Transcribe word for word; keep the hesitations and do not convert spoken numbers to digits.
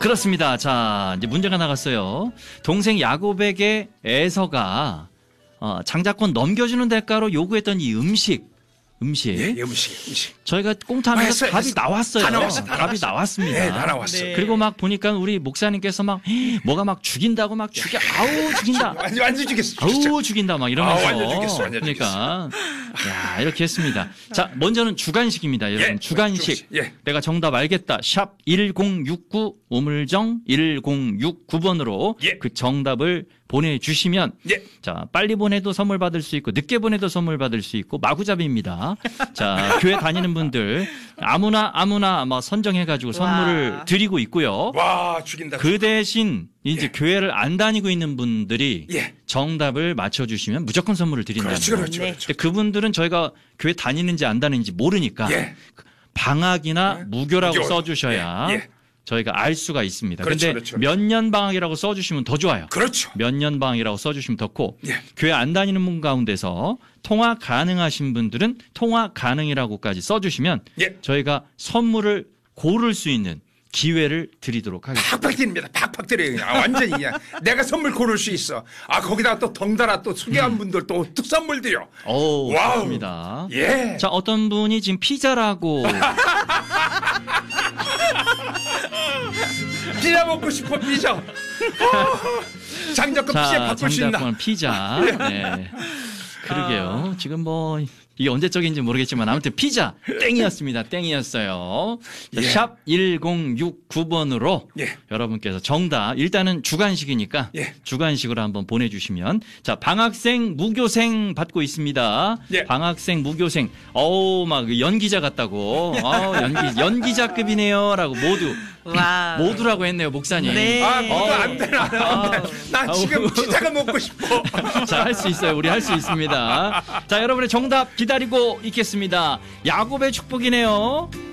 그렇습니다. 자, 이제 문제가 나갔어요. 동생 야곱에게 에서가 어, 장자권 넘겨주는 대가로 요구했던 이 음식, 음식. 예, 예, 음식, 음식. 저희가 꽁타하면서 했어요, 답이 했어요. 나왔어요. 다 나왔어, 다 답이 나왔어. 나왔습니다. 네, 다 나왔어요. 네. 그리고 막 보니까 우리 목사님께서 막 뭐가 막 죽인다고 막 죽여, 아우 죽인다. 완전 완전 죽였어. 진짜. 아우 죽인다 막 이러면서. 아, 완전 죽였어, 완전 그러니까 야 이렇게 했습니다. 자 먼저는 주간식입니다, 여러분. 예, 주간식. 주간식, 예. 내가 정답 알겠다. 샵 일공육구 우물정 일공육구 번으로 예. 그 정답을 보내주시면 예. 자 빨리 보내도 선물 받을 수 있고 늦게 보내도 선물 받을 수 있고 마구잡이입니다. 자 교회 다니는 분들 아무나 아무나 막 선정해가지고 선물을 와. 드리고 있고요. 와, 죽인다. 그 대신 이제 예. 교회를 안 다니고 있는 분들이 예. 정답을 맞춰주시면 무조건 선물을 드린다는 그렇지, 거예요. 그렇지, 네. 그렇지. 근데 그분들은 저희가 교회 다니는지 안 다니는지 모르니까 예. 방학이나 예. 무교라고 무교. 써주셔야 예, 예. 저희가 알 수가 있습니다. 그렇죠, 근데 그렇죠, 몇 년 방학이라고 써주시면 더 좋아요. 그렇죠. 몇 년 방학이라고 써주시면 좋고 예. 교회 안 다니는 분 가운데서 통화 가능하신 분들은 통화 가능이라고까지 써주시면 예. 저희가 선물을 고를 수 있는 기회를 드리도록 하겠습니다. 팍팍 드립니다. 팍팍 드려요. 그냥. 아, 완전히 그냥. 내가 선물 고를 수 있어. 아, 거기다가 또 덩달아 또 소개한 분들 또 특선물 드려. 오, 와우. 좋습니다. 예. 자, 어떤 분이 지금 피자라고 피자 먹고 싶어, 피자. 어, 장작권 피자 자, 바꿀 수 있나? 정답은 피자. 네. 그러게요. 지금 뭐 이게 언제적인지 모르겠지만 아무튼 피자 땡이었습니다. 땡이었어요. 자, 예. 샵 일공육구 번으로 예. 여러분께서 정답 일단은 주간식이니까 예. 주간식으로 한번 보내주시면 자 방학생 무교생 받고 있습니다. 예. 방학생 무교생 어우 막 연기자 같다고 어, 연기 연기자급이네요라고 모두 와. 모두라고 했네요 목사님. 네. 아, 모두 어. 안 되나? 안 돼. 나 지금 아우. 피자가 먹고 싶어. 자, 할 수 있어요. 우리 할 수 있습니다. 자, 여러분의 정답 기다리고 있겠습니다. 야곱의 축복이네요.